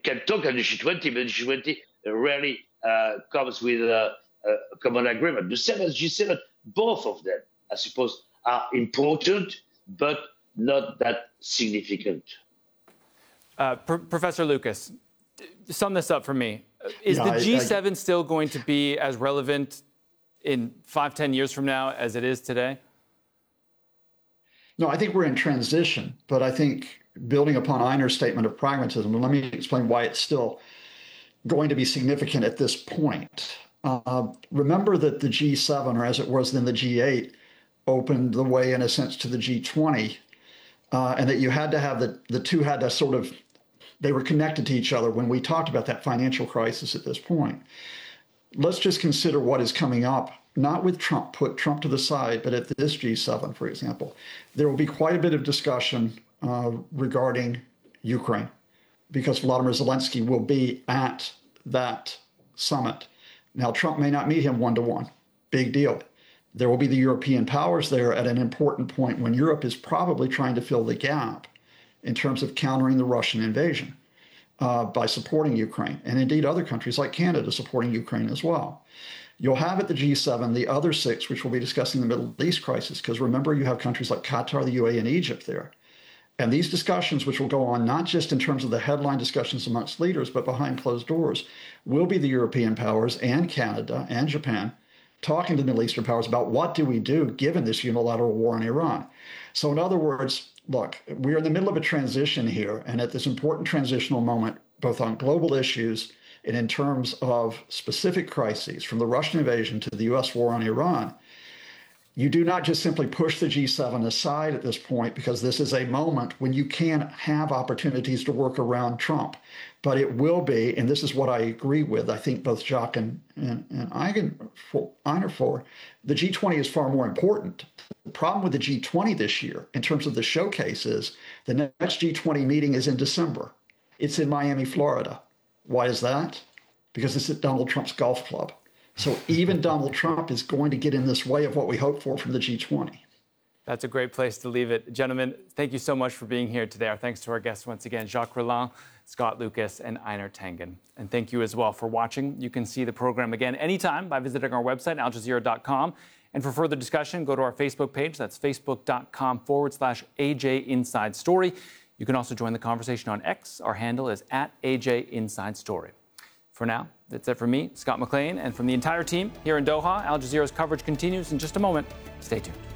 can talk at the G20, but the G20 rarely comes with a common agreement. The same as G7, both of them, I suppose, are important, but not that significant. Professor Lucas, sum this up for me. Is the G7 still going to be as relevant in 5-10 years from now as it is today? No, I think we're in transition, but I think building upon Einer's statement of pragmatism, let me explain why it's still going to be significant at this point. Remember that the G7, or as it was then the G8, opened the way, in a sense, to the G20, and that you had to have the two had to sort of, they were connected to each other when we talked about that financial crisis at this point. Let's just consider what is coming up, not with Trump, put Trump to the side, but at this G7, for example. There will be quite a bit of discussion regarding Ukraine, because Vladimir Zelensky will be at that summit. Now, Trump may not meet him one-to-one. Big deal. There will be the European powers there at an important point when Europe is probably trying to fill the gap in terms of countering the Russian invasion by supporting Ukraine, and indeed other countries like Canada supporting Ukraine as well. You'll have at the G7 the other six, which will be discussing the Middle East crisis, because remember, you have countries like Qatar, the UAE, and Egypt there. And these discussions, which will go on not just in terms of the headline discussions amongst leaders, but behind closed doors, will be the European powers and Canada and Japan talking to the Middle Eastern powers about what do we do given this unilateral war on Iran. So in other words, look, we're in the middle of a transition here, and at this important transitional moment, both on global issues and in terms of specific crises, from the Russian invasion to the U.S. war on Iran, you do not just simply push the G7 aside at this point, because this is a moment when you can have opportunities to work around Trump. But it will be, and this is what I agree with, I think both Jacques and Einer for, the G20 is far more important. The problem with the G20 this year, in terms of the showcase, is the next G20 meeting is in December. It's in Miami, Florida. Why is that? Because it's at Donald Trump's golf club. So even Donald Trump is going to get in this way of what we hope for from the G20. That's a great place to leave it. Gentlemen, thank you so much for being here today. Our thanks to our guests once again, Jacques Rolland, Scott Lucas, and Einer Tangen. And thank you as well for watching. You can see the program again anytime by visiting our website, aljazeera.com. And for further discussion, go to our Facebook page. That's facebook.com/AJ Inside Story. You can also join the conversation on X. Our handle is @AJ Inside Story. For now, that's it from me, Scott McLean, and from the entire team here in Doha. Al Jazeera's coverage continues in just a moment. Stay tuned.